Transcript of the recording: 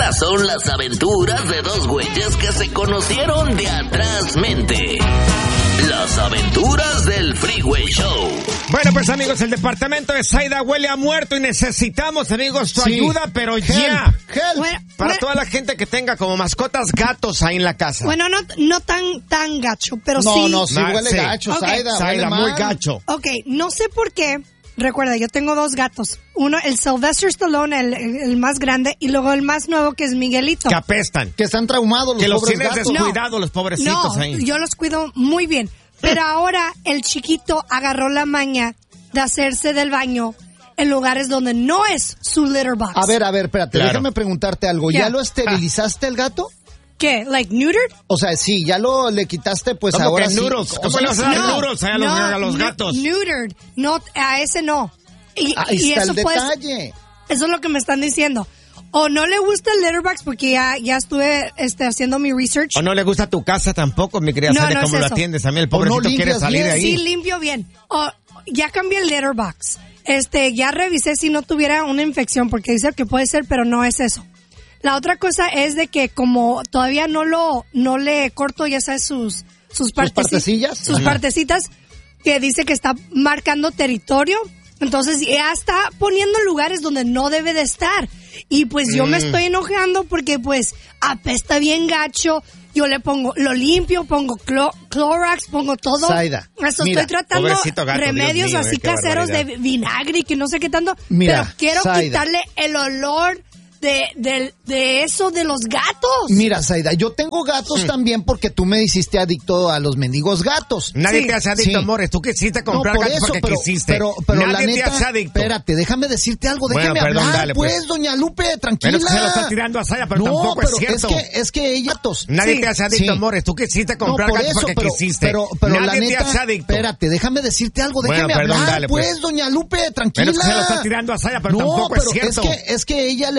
Estas son las aventuras de dos güeyes que se conocieron de atrás mente. Las aventuras del Freeway Show. Bueno, pues amigos, el departamento de Zaida huele a muerto y necesitamos, amigos, tu ayuda, pero ya. Para toda la gente que tenga como mascotas gatos ahí en la casa. Bueno, no tan gacho, pero sí. No, sí huele gacho, Zaida. Zaida, muy gacho. Ok, no sé por qué. Recuerda, yo tengo dos gatos. Uno, el Sylvester Stallone, el más grande, y luego el más nuevo, que es Miguelito. Que apestan. Que están traumados los que los pobres tienes gatos. descuidados, los pobrecitos ahí. No, yo los cuido muy bien. Pero ahora el chiquito agarró la maña de hacerse del baño en lugares donde no es su litter box. A ver, espérate, Claro. déjame preguntarte algo. ¿Ya lo esterilizaste el gato? ¿Qué? ¿Like neutered? O sea, sí, ya le quitaste, pues ¿Cómo ahora que sí. noodles? O ¿Cómo sea, le vas a dar noodles a los gatos? Neutered. No, a ese no. Ahí Y está eso el detalle. Eso es lo que me están diciendo. O no le gusta el litter box porque ya estuve haciendo mi research. O no le gusta tu casa tampoco, mi querida Zaida, cómo es lo eso. atiendes. A mí el pobrecito no quiere limpias salir de bien. ahí. Sí, limpio bien. O ya cambié el litter box. Ya revisé si no tuviera una infección porque dice que puede ser, pero no es eso. La otra cosa es de que como todavía no le corto, ya sabes, sus partecillas. sus partecitas, que dice que está marcando territorio. Entonces ya está poniendo lugares donde no debe de estar. Y pues yo me estoy enojando porque pues apesta bien gacho. Yo lo limpio, pongo Clorox, pongo todo. Zaida, Hasta mira, estoy tratando pobrecito gato, remedios Dios mío, así qué caseros de barbaridad. vinagre y que no sé qué tanto. Mira, pero quiero Zaida, quitarle el olor de eso de los gatos. Mira, Zaida, yo tengo gatos también porque tú me hiciste adicto a los mendigos gatos. Nadie Sí. te hace adicto, Sí. amores. Tú quisiste comprar por gatos eso, porque quisiste. pero Nadie la neta, te hace adicto. espérate, déjame decirte algo, Bueno, déjame perdón, hablar, dale, pues, pues. doña Lupe, tranquila. Pero es que se lo está tirando a Zaida, pero tampoco es cierto. Es que ella gatos. Nadie Sí. te hace adicto, Sí. amores. Tú quisiste comprar por gatos eso, porque quisiste. pero Nadie la te neta, hace adicto. espérate, déjame decirte algo, Bueno, déjame perdón, hablar, dale, pues, pues. doña Lupe, tranquila. Pero es que se lo está tirando a Zaida, pero no, tampoco pero es cierto. Es que ella